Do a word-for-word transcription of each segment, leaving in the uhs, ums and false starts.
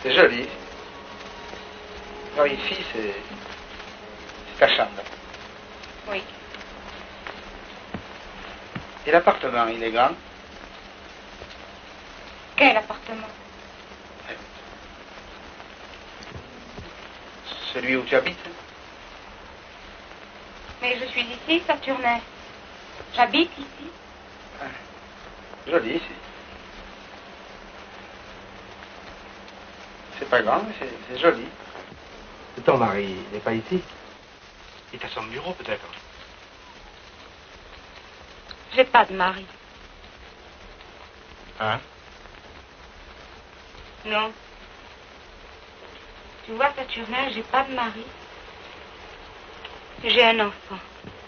C'est joli. Alors ici, c'est... c'est ta chambre. Oui. Et l'appartement, il est grand? Quel appartement? Celui où tu habites? Mais je suis ici, Saturnin. J'habite ici. Ah, joli ici. C'est pas grand, mais c'est, c'est joli. Ton mari n'est pas ici? Il est à son bureau, peut-être? J'ai pas de mari. Hein? Non. Tu vois, Saturnin, j'ai pas de mari. J'ai un enfant.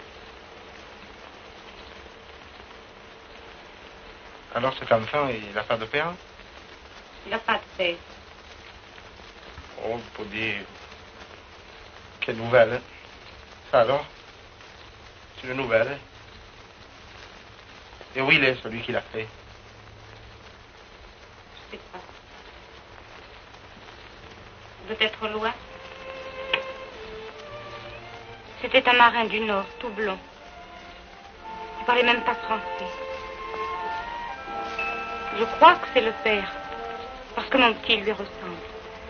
Alors cet enfant, il n'a pas de père? Il n'a pas de père. Oh, pour dire... Quelle nouvelle, hein? Ça alors? C'est une nouvelle, hein? Et où il est, celui qui l'a fait? Je sais pas. Il doit être loin. C'était un marin du Nord, tout blond. Il parlait même pas français. Je crois que c'est le père, parce que mon petit lui ressemble.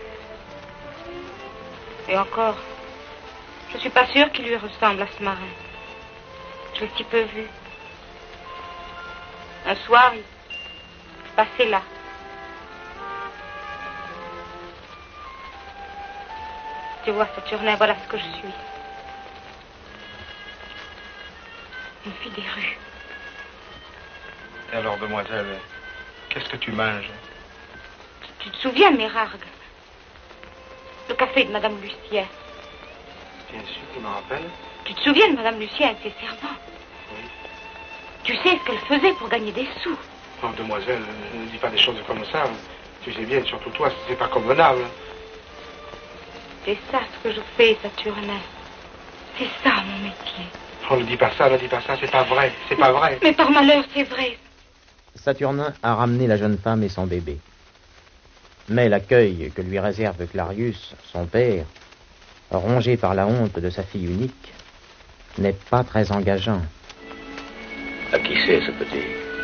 Et encore, je suis pas sûre qu'il lui ressemble à ce marin. Je l'ai si peu vu. Un soir, il passait là. Tu vois, Saturnin, voilà ce que je suis. Une fille des rues. Et alors, demoiselle, qu'est-ce que tu manges? Tu te souviens de mes rargues? Le café de Madame Lucien. Bien sûr, tu m'en rappelles? Tu te souviens de Madame Lucien et de ses servants? Oui. Tu sais ce qu'elle faisait pour gagner des sous? Non, demoiselle, ne dis pas des choses comme ça. Tu sais bien, surtout toi, c'est pas convenable. C'est ça ce que je fais, Saturnin. C'est ça mon métier. On ne dit pas ça, ne dis pas ça, c'est pas vrai, c'est pas vrai. Mais par malheur, c'est vrai. Saturnin a ramené la jeune femme et son bébé. Mais l'accueil que lui réserve Clarius, son père, rongé par la honte de sa fille unique, n'est pas très engageant. À qui c'est, ce petit?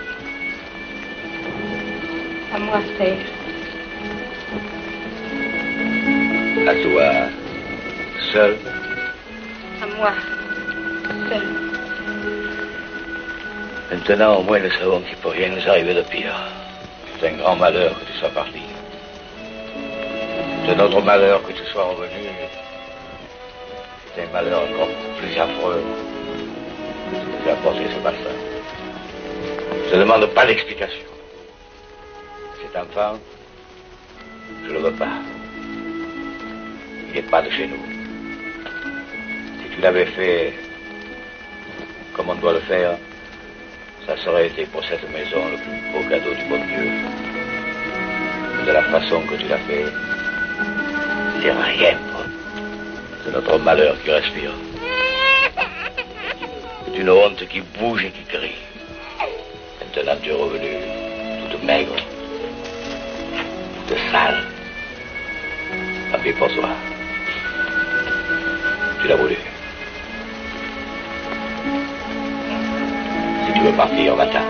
À moi, c'est... À toi, seul? À moi, seul. Maintenant, au moins, nous savons qu'il ne peut rien nous arriver de pire. C'est un grand malheur que tu sois parti. C'est notre malheur que tu sois revenu. C'est un malheur encore plus affreux que tu as apporté ce matin. Je ne demande pas d'explication. Cet enfant, je ne le veux pas. Il n'est pas de chez nous. Si tu l'avais fait comme on doit le faire, ça serait été pour cette maison le plus beau cadeau du bon Dieu. De la façon que tu l'as fait, c'est rien. C'est notre malheur qui respire. C'est une honte qui bouge et qui crie. Maintenant tu es revenu toute maigre, toute sale. Tant pis pour toi. Tu l'as voulu. Si tu veux partir, va-t'en.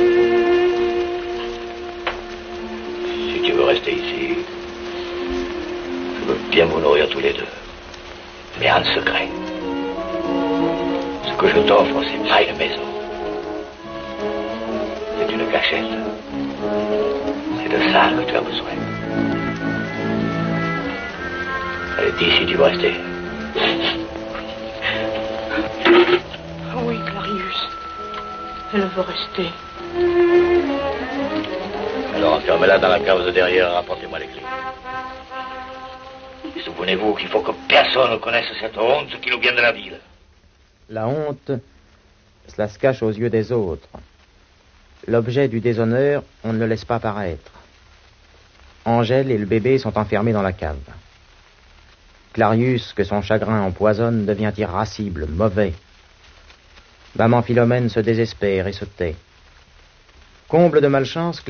Si tu veux rester ici, je veux bien vous nourrir tous les deux. Mais en secret. Ce que je t'offre, c'est pas une maison. C'est une cachette. C'est de ça que tu as besoin. Allez, dis si tu veux rester. Oui, Clarius. Elle veut rester. Alors enfermez-la dans la cave de derrière et rapportez-moi les clés. Souvenez-vous qu'il faut que personne ne connaisse cette honte qui nous vient de la ville. La honte, cela se cache aux yeux des autres. L'objet du déshonneur, on ne le laisse pas paraître. Angèle et le bébé sont enfermés dans la cave. Clarius, que son chagrin empoisonne, devient irascible, mauvais. Maman Philomène se désespère et se tait. Comble de malchance,